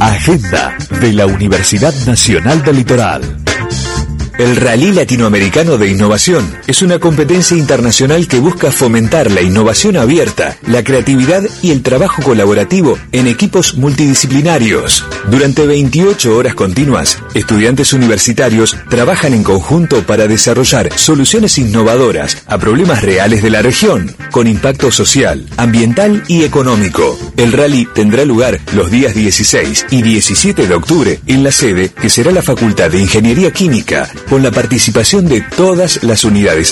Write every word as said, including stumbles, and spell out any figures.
Agenda de la Universidad Nacional del Litoral. El Rally Latinoamericano de Innovación es una competencia internacional que busca fomentar la innovación abierta, la creatividad y el trabajo colaborativo en equipos multidisciplinarios. Durante veintiocho horas continuas, estudiantes universitarios trabajan en conjunto para desarrollar soluciones innovadoras a problemas reales de la región, con impacto social, ambiental y económico. El rally tendrá lugar los días dieciséis y diecisiete de octubre en la sede que será la Facultad de Ingeniería Química, con la participación de todas las unidades